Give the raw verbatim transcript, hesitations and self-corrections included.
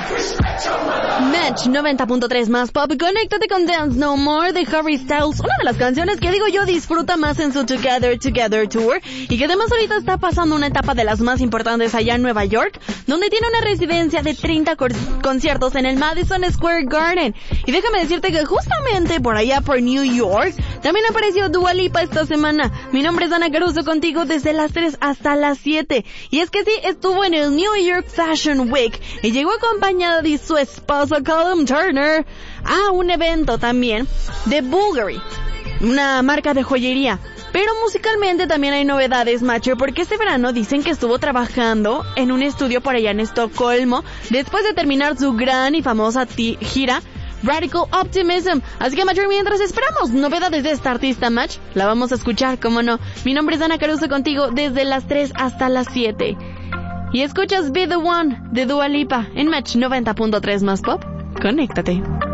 Match noventa punto tres más pop. Conéctate con Dance No More de Harry Styles, una de las canciones que digo yo disfruta más en su Together Together Tour, y que además ahorita está pasando una etapa de las más importantes allá en Nueva York, donde tiene una residencia de treinta cor- conciertos en el Madison Square Garden. Y déjame decirte que justamente por allá por New York también apareció Dua Lipa esta semana. Mi nombre es Ana Caruso, contigo desde las tres hasta las siete. Y es que sí, estuvo en el New York Fashion Week y llegó acompañada de su esposo Callum Turner a un evento también de Bulgari, una marca de joyería. Pero musicalmente también hay novedades, macho, porque este verano dicen que estuvo trabajando en un estudio por allá en Estocolmo después de terminar su gran y famosa ti- gira Radical Optimism. Así que, macho, mientras esperamos novedades de esta artista, match, la vamos a escuchar, cómo no. Mi nombre es Ana Caruso, contigo desde las tres hasta las siete. Y escuchas Be The One de Dua Lipa en Match noventa punto tres más pop. Conéctate.